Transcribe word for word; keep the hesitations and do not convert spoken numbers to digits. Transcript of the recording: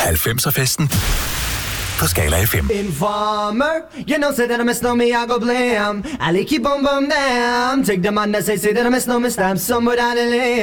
halvfemser-festen på Skala F M. Informer, you know, say that I miss no me, I go blam. I like keep on bum damn. Take the man that say, say that I miss no me, stamp some without a limb.